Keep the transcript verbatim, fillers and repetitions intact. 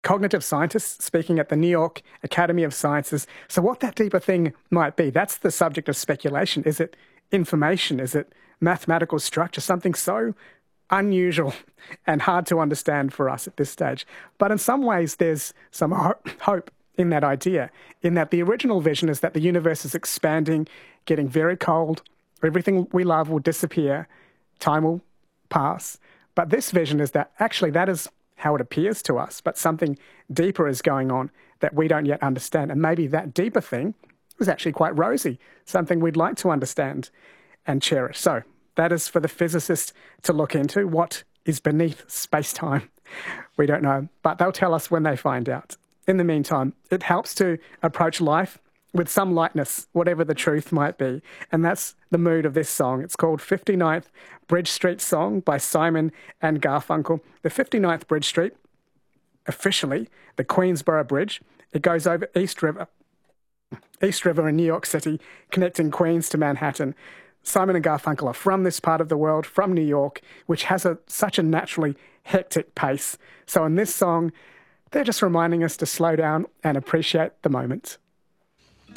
cognitive scientists speaking at the New York Academy of Sciences. So what that deeper thing might be, that's the subject of speculation. Is it information? Is it mathematical structure? Something so unusual and hard to understand for us at this stage. But in some ways, there's some ho- hope in that idea, in that the original vision is that the universe is expanding, getting very cold, everything we love will disappear, time will pass. But this vision is that actually that is how it appears to us, but something deeper is going on that we don't yet understand. And maybe that deeper thing is actually quite rosy, something we'd like to understand and cherish. So that is for the physicist to look into. What is beneath space-time? We don't know, but they'll tell us when they find out. In the meantime, it helps to approach life with some lightness, whatever the truth might be. And that's the mood of this song. It's called fifty-ninth Bridge Street Song by Simon and Garfunkel. The fifty-ninth Bridge Street, officially the Queensboro Bridge, it goes over East River, East River in New York City, connecting Queens to Manhattan. Simon and Garfunkel are from this part of the world, from New York, which has a, such a naturally hectic pace. So in this song, they're just reminding us to slow down and appreciate the moment.